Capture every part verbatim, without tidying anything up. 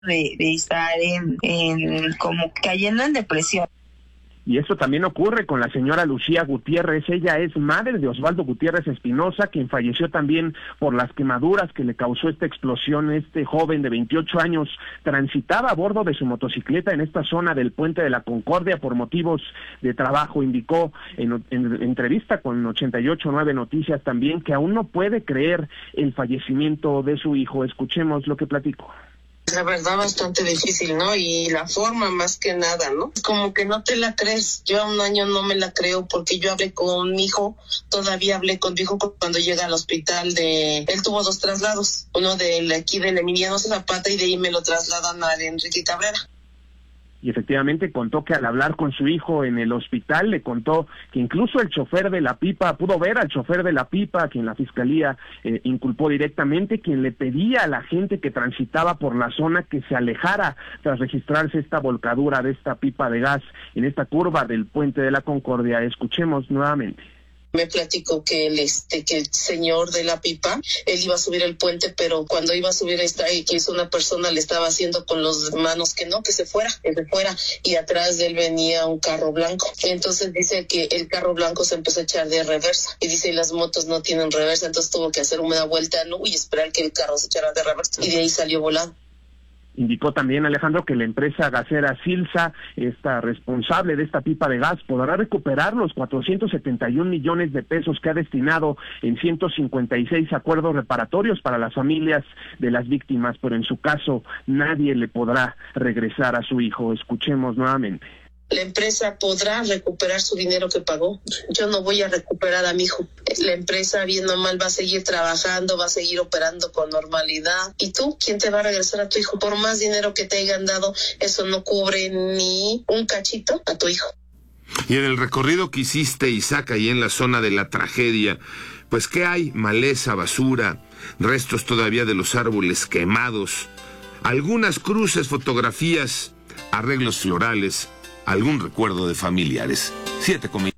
de, de estar en, en como cayendo en depresión. Y esto también ocurre con la señora Lucía Gutiérrez. Ella es madre de Osvaldo Gutiérrez Espinosa, quien falleció también por las quemaduras que le causó esta explosión. Este joven de veintiocho años transitaba a bordo de su motocicleta en esta zona del Puente de la Concordia por motivos de trabajo. Indicó en, en entrevista con ochenta y ocho nueve Noticias también que aún no puede creer el fallecimiento de su hijo. Escuchemos lo que platicó. La verdad bastante difícil, ¿no? Y la forma más que nada, ¿no? Como que no te la crees. Yo a un año no me la creo porque yo hablé con mi hijo, todavía hablé con mi hijo cuando llega al hospital de... Él tuvo dos traslados, uno de aquí del Emiliano Zapata y de ahí me lo trasladan al Enrique Cabrera. Y efectivamente contó que al hablar con su hijo en el hospital le contó que incluso el chofer de la pipa, pudo ver al chofer de la pipa, a quien la fiscalía eh, inculpó directamente, quien le pedía a la gente que transitaba por la zona que se alejara tras registrarse esta volcadura de esta pipa de gas en esta curva del Puente de la Concordia. Escuchemos nuevamente. Me platicó que el este que el señor de la pipa, él iba a subir el puente, pero cuando iba a subir esta que hizo una persona le estaba haciendo con las manos que no, que se fuera, que se fuera, y atrás de él venía un carro blanco. Entonces dice que el carro blanco se empezó a echar de reversa, y dice las motos no tienen reversa, entonces tuvo que hacer una vuelta, ¿no? Y esperar que el carro se echara de reversa, y de ahí salió volando. Indicó también Alejandro que la empresa gasera Silsa, esta responsable de esta pipa de gas, podrá recuperar los cuatrocientos setenta y un millones de pesos que ha destinado en ciento cincuenta y seis acuerdos reparatorios para las familias de las víctimas, pero en su caso nadie le podrá regresar a su hijo. Escuchemos nuevamente. La empresa podrá recuperar su dinero que pagó. Yo no voy a recuperar a mi hijo. La empresa, bien o mal, va a seguir trabajando, va a seguir operando con normalidad. ¿Y tú? ¿Quién te va a regresar a tu hijo? Por más dinero que te hayan dado, eso no cubre ni un cachito a tu hijo. Y en el recorrido que hiciste, Isaac, ahí en la zona de la tragedia, pues ¿qué hay? Maleza, basura, restos todavía de los árboles quemados, algunas cruces, fotografías, arreglos florales, algún recuerdo de familiares. Siete comidas.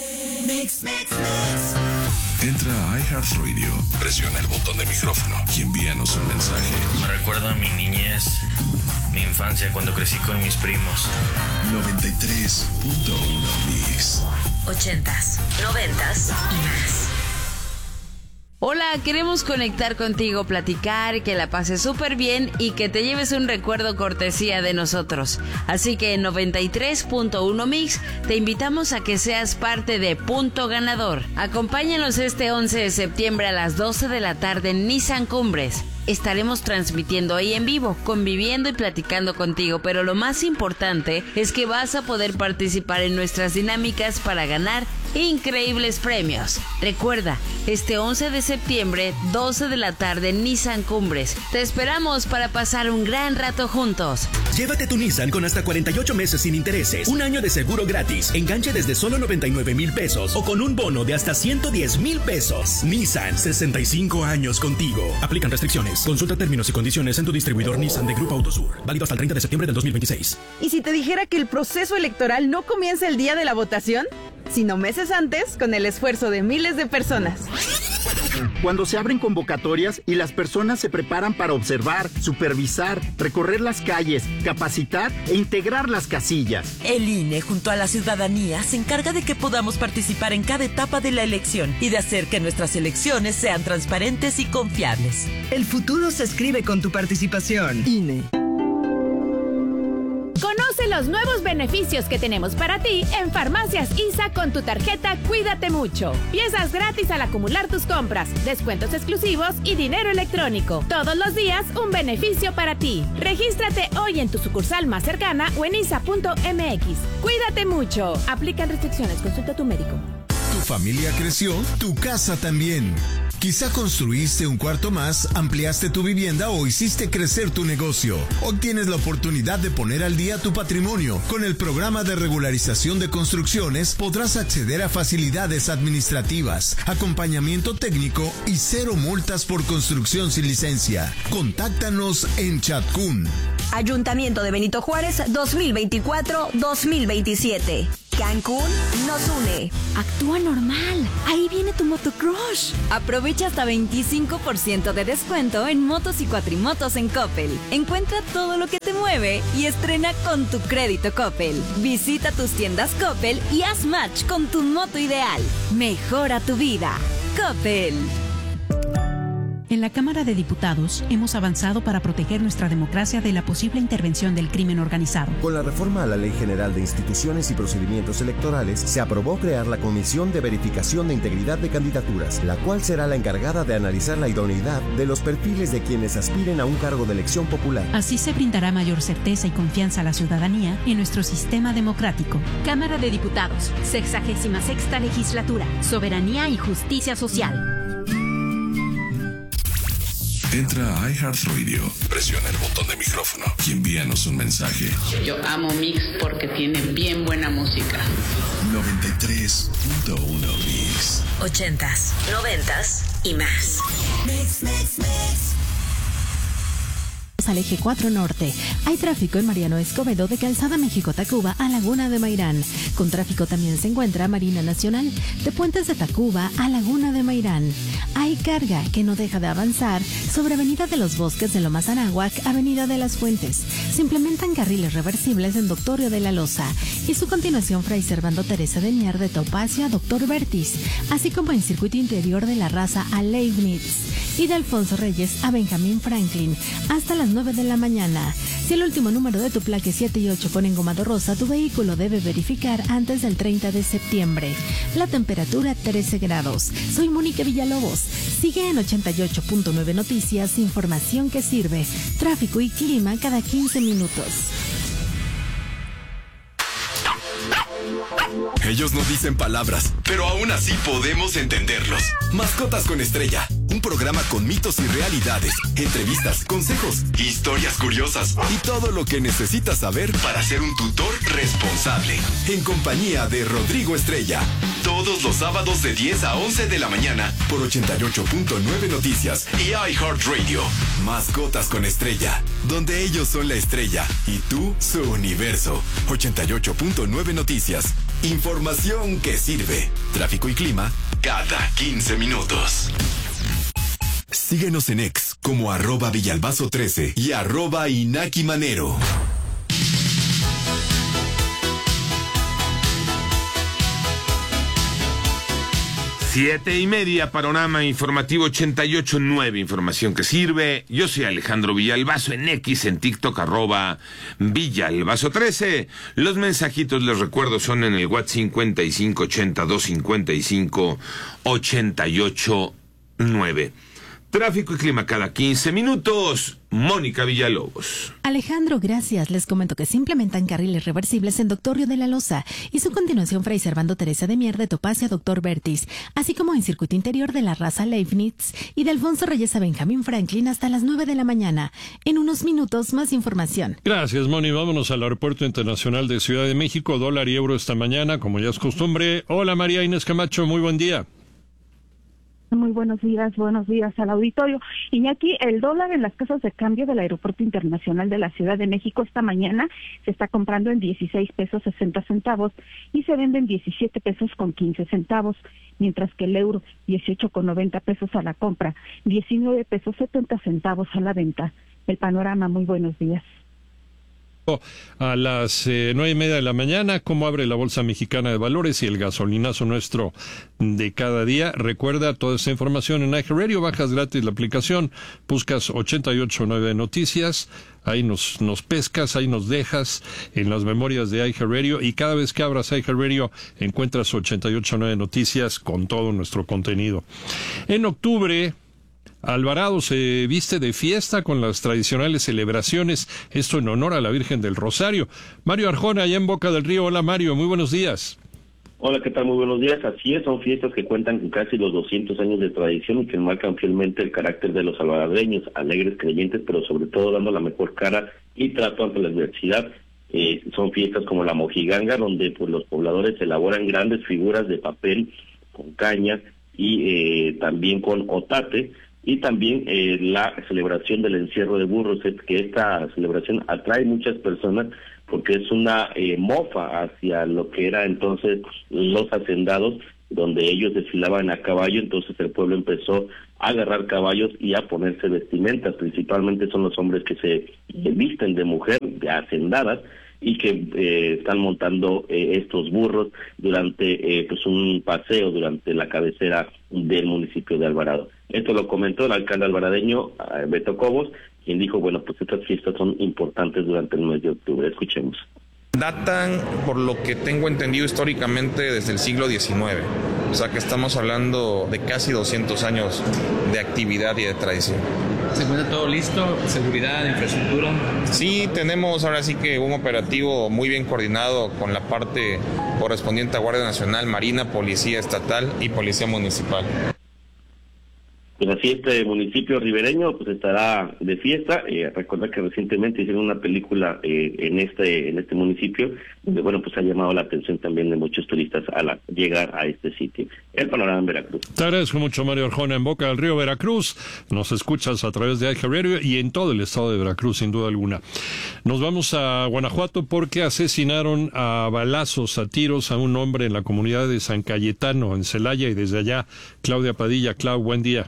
Entra a iHeartRadio, presiona el botón de micrófono y envíanos un mensaje. Me recuerda a mi niñez, mi infancia cuando crecí con mis primos. noventa y tres punto uno Mix. Ochentas, noventas y más. Hola, queremos conectar contigo, platicar, que la pases súper bien y que te lleves un recuerdo cortesía de nosotros. Así que en noventa y tres punto uno Mix te invitamos a que seas parte de Punto Ganador. Acompáñanos este once de septiembre a las doce de la tarde en Nissan Cumbres. Estaremos transmitiendo ahí en vivo, conviviendo y platicando contigo, pero lo más importante es que vas a poder participar en nuestras dinámicas para ganar increíbles premios. Recuerda, este once de septiembre, doce de la tarde en Nissan Cumbres. Te esperamos para pasar un gran rato juntos. Llévate tu Nissan con hasta cuarenta y ocho meses sin intereses, un año de seguro gratis, enganche desde solo noventa y nueve mil pesos o con un bono de hasta ciento diez mil pesos. Nissan, sesenta y cinco años contigo. Aplican restricciones. Consulta términos y condiciones en tu distribuidor Nissan de Grupo Autosur. Válido hasta el treinta de septiembre del dos mil veintiséis. ¿Y si te dijera que el proceso electoral no comienza el día de la votación, sino meses antes, con el esfuerzo de miles de personas? Cuando se abren convocatorias y las personas se preparan para observar, supervisar, recorrer las calles, capacitar e integrar las casillas. El I N E, junto a la ciudadanía, se encarga de que podamos participar en cada etapa de la elección y de hacer que nuestras elecciones sean transparentes y confiables. El futuro se escribe con tu participación. I N E. Conoce los nuevos beneficios que tenemos para ti en Farmacias I S A con tu tarjeta Cuídate Mucho. Piezas gratis al acumular tus compras, descuentos exclusivos y dinero electrónico. Todos los días un beneficio para ti. Regístrate hoy en tu sucursal más cercana o en isa punto m x. Cuídate mucho. Aplican restricciones. Consulta a tu médico. Tu familia creció, tu casa también. Quizá construiste un cuarto más, ampliaste tu vivienda o hiciste crecer tu negocio. Hoy tienes la oportunidad de poner al día tu patrimonio. Con el programa de regularización de construcciones podrás acceder a facilidades administrativas, acompañamiento técnico y cero multas por construcción sin licencia. Contáctanos en Chatcún. Ayuntamiento de Benito Juárez dos mil veinticuatro dos mil veintisiete. Cancún nos une. Actúa normal. Ahí viene tu motocrush. Aprovecha hasta veinticinco por ciento de descuento en motos y cuatrimotos en Coppel. Encuentra todo lo que te mueve y estrena con tu crédito Coppel. Visita tus tiendas Coppel y haz match con tu moto ideal. Mejora tu vida. Coppel. En la Cámara de Diputados hemos avanzado para proteger nuestra democracia de la posible intervención del crimen organizado. Con la reforma a la Ley General de Instituciones y Procedimientos Electorales, se aprobó crear la Comisión de Verificación de Integridad de Candidaturas, la cual será la encargada de analizar la idoneidad de los perfiles de quienes aspiren a un cargo de elección popular. Así se brindará mayor certeza y confianza a la ciudadanía en nuestro sistema democrático. Cámara de Diputados, sexagésima sexta legislatura, soberanía y justicia social. Entra a iHeartRadio, presiona el botón de micrófono y envíanos un mensaje. Yo amo Mix porque tiene bien buena música. noventa y tres punto uno Mix. Ochentas, noventas y más. Mix, mix, mix. Al eje cuatro Norte. Hay tráfico en Mariano Escobedo de Calzada México-Tacuba a Laguna de Mairán. Con tráfico también se encuentra Marina Nacional de Puentes de Tacuba a Laguna de Mairán. Hay carga que no deja de avanzar sobre Avenida de los Bosques de Lomas Anáhuac, Avenida de las Fuentes. Se implementan carriles reversibles en Doctorio de la Loza y su continuación Fray Servando Teresa de Mier de Topacio a Doctor Bertis, así como en circuito interior de la Raza a Leibniz y de Alfonso Reyes a Benjamín Franklin hasta las nueve de la mañana. Si el último número de tu placa es siete y ocho con engomado rosa, tu vehículo debe verificar antes del treinta de septiembre. La temperatura trece grados. Soy Mónica Villalobos. Sigue en ochenta y ocho punto nueve Noticias, información que sirve. Tráfico y clima cada quince minutos. Ellos no dicen palabras, pero aún así podemos entenderlos. Mascotas con Estrella, un programa con mitos y realidades, entrevistas, consejos, historias curiosas y todo lo que necesitas saber para ser un tutor responsable. En compañía de Rodrigo Estrella, todos los sábados de diez a once de la mañana por ochenta y ocho punto nueve Noticias y iHeartRadio. Mascotas con Estrella, donde ellos son la estrella y tú su universo. ochenta y ocho punto nueve Noticias. Información que sirve. Tráfico y clima cada quince minutos. Síguenos en X como arroba Villalbazo trece y arroba Inaki Manero. Siete y media, panorama informativo ochenta y ocho punto nueve, información que sirve. Yo soy Alejandro Villalbazo en X, en TikTok, arroba Villalbazo trece. Los mensajitos, les recuerdo, son en el WhatsApp cincuenta y cinco ochenta dos cincuenta y cinco ochenta y ocho nueve. Tráfico y clima cada quince minutos. Mónica Villalobos. Alejandro, gracias. Les comento que se implementan carriles reversibles en Doctorio de la Loza y su continuación Fray Servando Teresa de Mier de Topacio a Doctor Bertis, así como en circuito interior de la Raza Leibniz y de Alfonso Reyes a Benjamín Franklin hasta las nueve de la mañana. En unos minutos, más información. Gracias, Moni. Vámonos al Aeropuerto Internacional de Ciudad de México. Dólar y euro esta mañana, como ya es costumbre. Hola, María Inés Camacho. Muy buen día. Muy buenos días, buenos días al auditorio. Iñaki, el dólar en las casas de cambio del Aeropuerto Internacional de la Ciudad de México esta mañana se está comprando en dieciséis pesos sesenta centavos y se vende en diecisiete pesos con quince centavos, mientras que el euro dieciocho con noventa pesos a la compra, diecinueve pesos setenta centavos a la venta. El panorama, muy buenos días. A las eh, nueve y media de la mañana, cómo abre la Bolsa Mexicana de Valores y el gasolinazo nuestro de cada día. Recuerda toda esta información en iHeartRadio, bajas gratis la aplicación, buscas ochenta y ocho punto nueve Noticias, ahí nos, nos pescas, ahí nos dejas en las memorias de iHeartRadio y cada vez que abras iHeartRadio encuentras ochenta y ocho punto nueve Noticias con todo nuestro contenido. En octubre, Alvarado se viste de fiesta con las tradicionales celebraciones, esto en honor a la Virgen del Rosario. Mario Arjona, allá en Boca del Río. Hola, Mario, muy buenos días. Hola, ¿qué tal? Muy buenos días. Así es, son fiestas que cuentan con casi los doscientos años de tradición y que marcan fielmente el carácter de los alvaradeños, alegres, creyentes, pero sobre todo dando la mejor cara y trato ante la adversidad. Eh, son fiestas como la Mojiganga, donde pues los pobladores elaboran grandes figuras de papel con caña y eh, también con otate, y también eh, la celebración del encierro de burros, es que esta celebración atrae muchas personas porque es una eh, mofa hacia lo que era entonces los hacendados, donde ellos desfilaban a caballo. Entonces el pueblo empezó a agarrar caballos y a ponerse vestimentas, principalmente son los hombres que se eh, visten de mujer, de hacendadas, y que eh, están montando eh, estos burros durante eh, pues un paseo durante la cabecera del municipio de Alvarado. Esto lo comentó el alcalde alvaradeño, Beto Cobos, quien dijo, bueno, pues estas fiestas son importantes durante el mes de octubre. Escuchemos. Datan, por lo que tengo entendido históricamente, desde el siglo diecinueve. O sea que estamos hablando de casi doscientos años de actividad y de tradición. ¿Se encuentra todo listo? ¿Seguridad, infraestructura? Sí, tenemos ahora sí que un operativo muy bien coordinado con la parte correspondiente a Guardia Nacional, Marina, Policía Estatal y Policía Municipal. Pues así este municipio ribereño pues estará de fiesta. Eh, recuerda que recientemente hicieron una película eh, en este en este municipio, donde bueno pues ha llamado la atención también de muchos turistas al llegar a este sitio. El panorama en Veracruz. Te agradezco mucho, Mario Arjona, en Boca del Río, Veracruz. Nos escuchas a través de iHeartRadio y en todo el estado de Veracruz, sin duda alguna. Nos vamos a Guanajuato porque asesinaron a balazos, a tiros, a un hombre en la comunidad de San Cayetano, en Celaya, y desde allá, Claudia Padilla. Clau, buen día.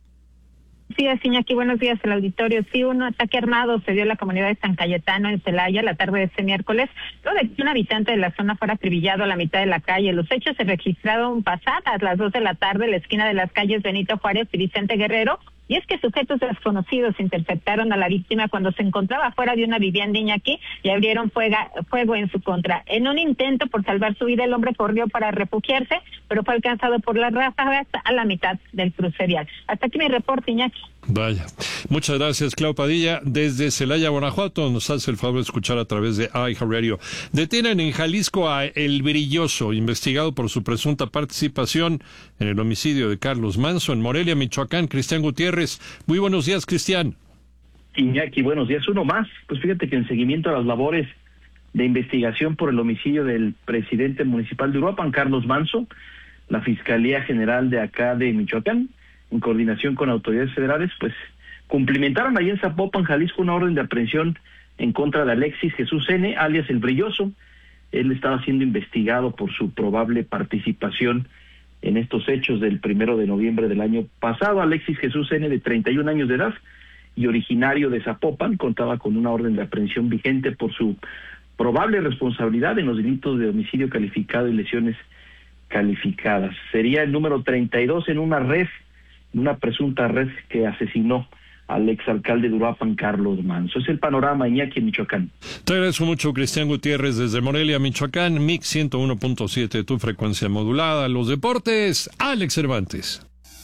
Sí, Iñaki, buenos días al auditorio. Sí, un ataque armado se dio en la comunidad de San Cayetano, en Celaya, la tarde de este miércoles, luego de que un habitante de la zona fuera acribillado a la mitad de la calle. Los hechos se registraron pasadas las dos de la tarde en la esquina de las calles Benito Juárez y Vicente Guerrero, y es que sujetos desconocidos interceptaron a la víctima cuando se encontraba fuera de una vivienda, Iñaki, y abrieron fuega, fuego en su contra. En un intento por salvar su vida, el hombre corrió para refugiarse, pero fue alcanzado por las ráfagas a la mitad del cruce vial. Hasta aquí mi reporte, Iñaki. Vaya. Muchas gracias, Clau Padilla. Desde Celaya, Guanajuato, nos hace el favor de escuchar a través de iHeartRadio. Detienen en Jalisco a El Brilloso, investigado por su presunta participación en el homicidio de Carlos Manso. En Morelia, Michoacán, Cristian Gutiérrez. Muy buenos días, Cristian. Iñaki, buenos días. Uno más. Pues fíjate que en seguimiento a las labores de investigación por el homicidio del presidente municipal de Uruapan, Carlos Manso, la Fiscalía General de acá de Michoacán, en coordinación con autoridades federales, pues cumplimentaron ahí en Zapopan, Jalisco, una orden de aprehensión en contra de Alexis Jesús N., alias El Brilloso. Él estaba siendo investigado por su probable participación en estos hechos del primero de noviembre del año pasado. Alexis Jesús N., de treinta y un años de edad y originario de Zapopan, contaba con una orden de aprehensión vigente por su probable responsabilidad en los delitos de homicidio calificado y lesiones calificadas. Sería el número treinta y dos en una red una presunta red que asesinó al exalcalde de Uruapan, Carlos Manso. Es el panorama, Iñaki, en Michoacán. Te agradezco mucho, Cristian Gutiérrez, desde Morelia, Michoacán, Mix ciento uno punto siete, tu frecuencia modulada. Los deportes, Alex Cervantes.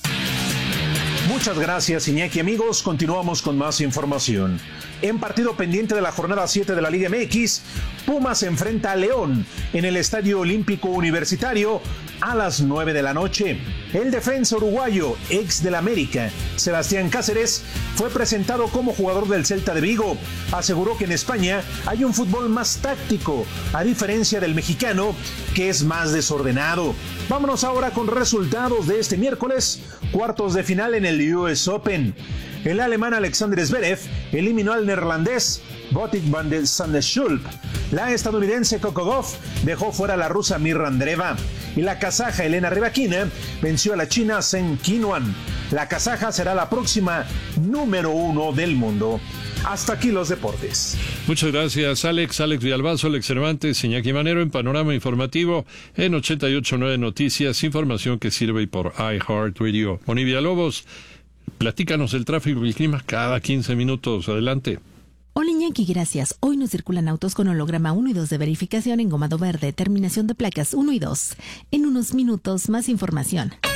Muchas gracias, Iñaki. Amigos, continuamos con más información. En partido pendiente de la jornada siete de la Liga M X, Pumas se enfrenta a León en el Estadio Olímpico Universitario a las nueve de la noche. El defensa uruguayo, ex del América, Sebastián Cáceres, fue presentado como jugador del Celta de Vigo. Aseguró que en España hay un fútbol más táctico, a diferencia del mexicano, que es más desordenado. Vámonos ahora con resultados de este miércoles, cuartos de final en el U S Open. El alemán Alexander Zverev eliminó al neerlandés Botic van der Sande-Schulp. La estadounidense Coco Gauff dejó fuera a la rusa Mirra Andreeva. Y la kazaja Elena Rybakina venció a la china Zheng Qinhuan. La kazaja será la próxima número uno del mundo. Hasta aquí los deportes. Muchas gracias, Alex. Alex Villalbazo, Alex Cervantes, Iñaki Manero en Panorama Informativo en ochenta y ocho punto nueve Noticias, información que sirve por iHeartRadio. Moni Villalobos, platícanos el tráfico y el clima cada quince minutos. Adelante. Hola Iñaki, gracias. Hoy nos circulan autos con holograma uno y dos de verificación en gomado verde, terminación de placas uno y dos. En unos minutos, más información.